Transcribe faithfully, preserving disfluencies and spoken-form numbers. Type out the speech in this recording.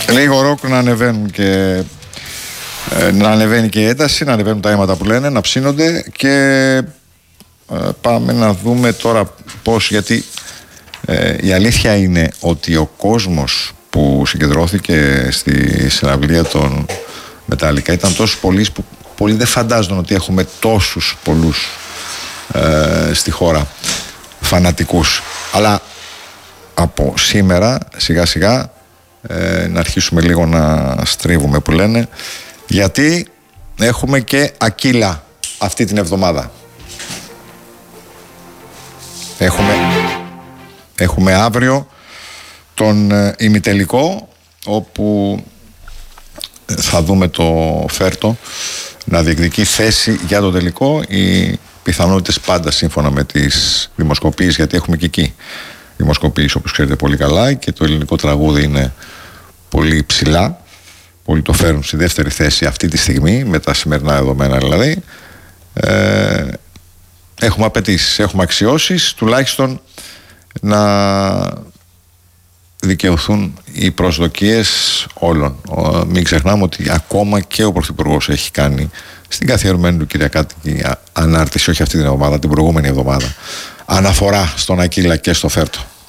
Σε λίγο ροκ να ανεβαίνουν και ε, να ανεβαίνει και η ένταση, να ανεβαίνουν τα αίματα που λένε, να ψήνονται και ε, πάμε να δούμε τώρα πώς, γιατί ε, η αλήθεια είναι ότι ο κόσμος που συγκεντρώθηκε στη συναυλία των Μετάλλικα ήταν τόσους πολλοί που πολλοί δεν φαντάζονταν ότι έχουμε τόσους πολλούς ε, στη χώρα φανατικούς. Αλλά από σήμερα σιγά σιγά ε, να αρχίσουμε λίγο να στρίβουμε που λένε, γιατί έχουμε και Ακύλα αυτή την εβδομάδα. Έχουμε, έχουμε αύριο τον ε, ημιτελικό, όπου θα δούμε το Φέρτο να διεκδικεί θέση για το τελικό. Οι πιθανότητες πάντα σύμφωνα με τις δημοσκοπήσεις, γιατί έχουμε και εκεί δημοσκοπήσεις όπως ξέρετε πολύ καλά, και το ελληνικό τραγούδι είναι πολύ ψηλά. Πολλοί το φέρουν στη δεύτερη θέση αυτή τη στιγμή, με τα σημερινά δεδομένα δηλαδή. Ε, έχουμε απαιτήσεις, έχουμε αξιώσεις, τουλάχιστον να δικαιωθούν οι προσδοκίες όλων. Μην ξεχνάμε ότι ακόμα και ο Πρωθυπουργός έχει κάνει στην καθιερωμένη του Κυριακάτικη ανάρτηση, όχι αυτή την εβδομάδα, την προηγούμενη εβδομάδα, αναφορά στον Ακύλα και στο Φέρτο.